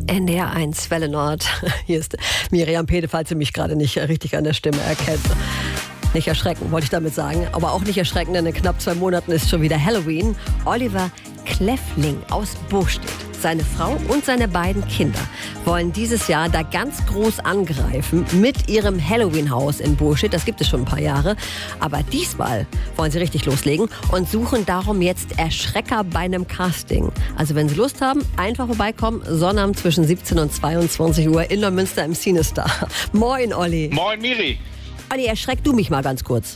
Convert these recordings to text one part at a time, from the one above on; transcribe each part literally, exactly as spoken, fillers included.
N D R eins, Welle Nord. Hier ist Miriam Pede, falls Sie mich gerade nicht richtig an der Stimme erkennt. Nicht erschrecken, wollte ich damit sagen. Aber auch nicht erschrecken, denn in knapp zwei Monaten ist schon wieder Halloween. Oliver Kleffling aus Bostedt, seine Frau und seine beiden Kinder wollen dieses Jahr da ganz groß angreifen mit ihrem Halloween-Haus in Bostedt. Das gibt es schon ein paar Jahre. Aber diesmal wollen sie richtig loslegen und suchen darum jetzt Erschrecker bei einem Casting. Also wenn Sie Lust haben, einfach vorbeikommen. Sonnabend zwischen siebzehn und zweiundzwanzig Uhr in Neumünster im Cinestar. Moin, Olli. Moin, Miri. Olli, erschreck du mich mal ganz kurz.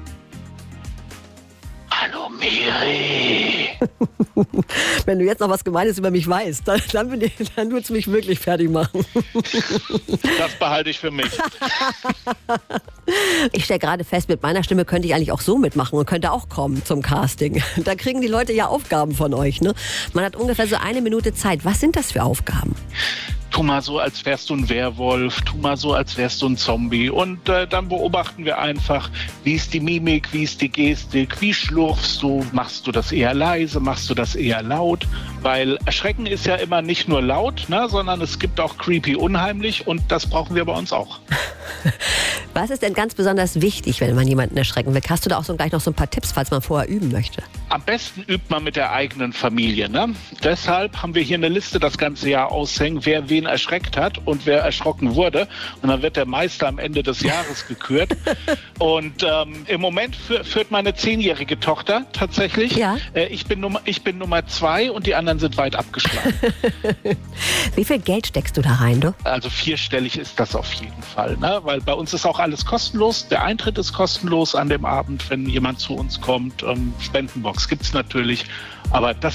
Hallo, Miri. Wenn du jetzt noch was Gemeines über mich weißt, dann, dann, bin ich, dann würdest du mich wirklich fertig machen. Das behalte ich für mich. Ich stelle gerade fest, mit meiner Stimme könnte ich eigentlich auch so mitmachen und könnte auch kommen zum Casting. Da kriegen die Leute ja Aufgaben von euch, ne? Man hat ungefähr so eine Minute Zeit. Was sind das für Aufgaben? Tu mal so, als wärst du ein Werwolf, tu mal so, als wärst du ein Zombie. Und äh, dann beobachten wir einfach, wie ist die Mimik, wie ist die Gestik, wie schlurfst du, machst du das eher leise, machst du das eher laut? Weil Erschrecken ist ja immer nicht nur laut, ne, sondern es gibt auch creepy, unheimlich und das brauchen wir bei uns auch. Was ist denn ganz besonders wichtig, wenn man jemanden erschrecken will? Hast du da auch so gleich noch so ein paar Tipps, falls man vorher üben möchte? Am besten übt man mit der eigenen Familie. Ne? Deshalb haben wir hier eine Liste das ganze Jahr aushängen, wer wen erschreckt hat und wer erschrocken wurde. Und dann wird der Meister am Ende des Jahres gekürt. Und ähm, im Moment fü- führt meine zehnjährige Tochter tatsächlich. Ja. Äh, ich bin Nummer, ich bin Nummer zwei und die anderen sind weit abgeschlagen. Wie viel Geld steckst du da rein, du? Also vierstellig ist das auf jeden Fall. Ne? Weil bei uns ist auch alles kostenlos. Der Eintritt ist kostenlos an dem Abend, wenn jemand zu uns kommt. Ähm, Spendenbox gibt es natürlich. Aber das